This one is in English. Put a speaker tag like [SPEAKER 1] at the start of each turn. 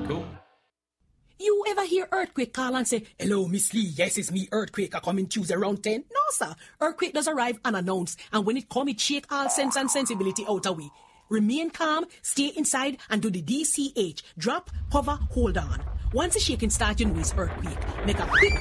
[SPEAKER 1] Cool.
[SPEAKER 2] You ever hear Earthquake call and say, "Hello, Miss Lee, yes, it's me, Earthquake, I come in Tuesday around 10? No, sir. Earthquake does arrive unannounced, and when it come, it shake all sense and sensibility out of we. Remain calm, stay inside, and do the DCH. Drop, hover, hold on. Once the shaking starts, you know it's Earthquake. Make a quick